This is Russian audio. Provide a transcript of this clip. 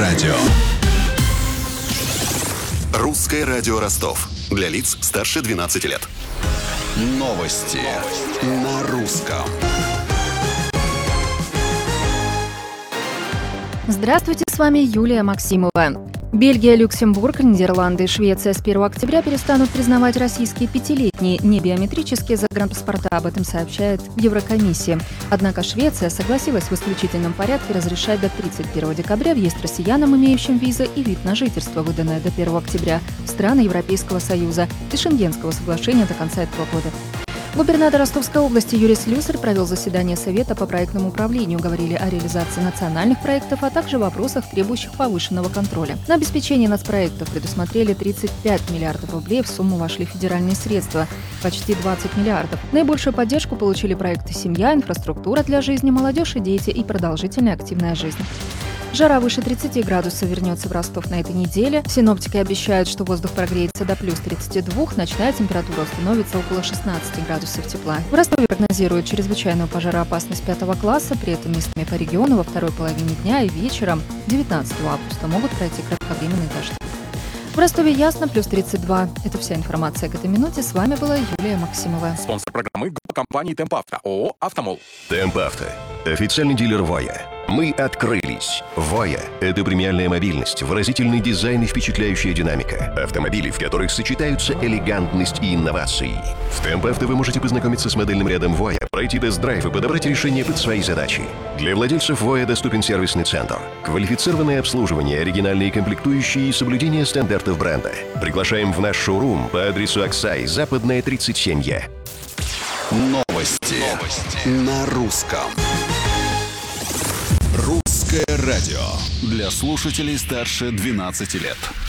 радио. Русское радио Ростов. Для лиц старше 12 лет. Новости на русском. Здравствуйте, с вами Юлия Максимова. Бельгия, Люксембург, Нидерланды и Швеция с 1 октября перестанут признавать российские пятилетние небиометрические загранпаспорта. Об этом сообщает Еврокомиссия. Однако Швеция согласилась в исключительном порядке разрешать до 31 декабря въезд россиянам, имеющим визы и вид на жительство, выданное до 1 октября, в страны Европейского Союза и Шенгенского соглашения до конца этого года. Губернатор Ростовской области Юрий Слюсарь провел заседание Совета по проектному управлению. Говорили о реализации национальных проектов, а также вопросах, требующих повышенного контроля. На обеспечение нацпроектов предусмотрели 35 миллиардов рублей, в сумму вошли федеральные средства – почти 20 миллиардов. Наибольшую поддержку получили проекты «Семья», «Инфраструктура для жизни», «Молодежь и дети» и «Продолжительная активная жизнь». Жара выше 30 градусов вернется в Ростов на этой неделе. Синоптики обещают, что воздух прогреется до плюс 32, ночная температура установится около 16 градусов тепла. В Ростове прогнозируют чрезвычайную пожароопасность 5 класса, при этом местами по региону во второй половине дня и вечером 19 августа могут пройти кратковременные дожди. В Ростове ясно, плюс 32. Это вся информация к этой минуте. С вами была Юлия Максимова. Спонсор программы – компании «Темп Авто», ООО «Автомол». «Темп Авто» – официальный дилер «Воя». Мы открылись. «Воя» – это премиальная мобильность, выразительный дизайн и впечатляющая динамика. Автомобили, в которых сочетаются элегантность и инновации. В «Темп Авто» вы можете познакомиться с модельным рядом «Воя», пройти тест-драйв и подобрать решение под свои задачи. Для владельцев «Воя» доступен сервисный центр, квалифицированное обслуживание, оригинальные комплектующие и соблюдение стандартов бренда. Приглашаем в наш шоурум по адресу Аксай, Западная, 37Е. Новости на русском. Русское радио для слушателей старше 12 лет.